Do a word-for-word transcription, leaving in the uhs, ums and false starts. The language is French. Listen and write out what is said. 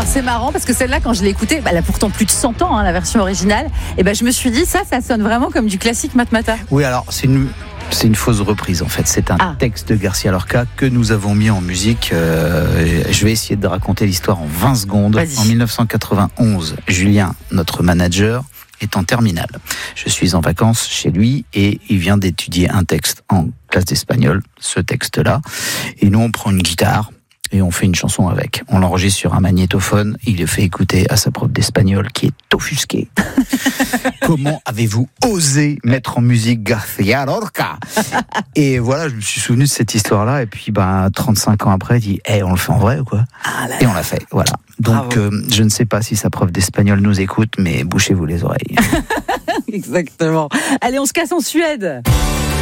Alors c'est marrant parce que celle-là, quand je l'ai écoutée, bah, elle a pourtant plus de cent ans, hein, la version originale, et ben je me suis dit, ça, ça sonne vraiment comme du classique Matmata. Oui, alors c'est une... C'est une fausse reprise en fait, c'est un ah. texte de García Lorca que nous avons mis en musique. Euh, je vais essayer de raconter l'histoire en vingt secondes. Vas-y. En dix-neuf cent quatre-vingt-onze, Julien, notre manager, est en terminale. Je suis en vacances chez lui et il vient d'étudier un texte en classe d'espagnol, ce texte-là. Et nous on prend une guitare et on fait une chanson avec. On l'enregistre sur un magnétophone, il le fait écouter à sa prof d'espagnol qui est offusquée. Comment avez-vous osé mettre en musique García Lorca? Et voilà, je me suis souvenu de cette histoire-là, et puis ben, trente-cinq ans après, il dit hey, on le fait en vrai ou quoi? Ah là Et on l'a fait, voilà. Donc euh, je ne sais pas si sa prof d'espagnol nous écoute, mais bouchez-vous les oreilles. Exactement. Allez, on se casse en Suède.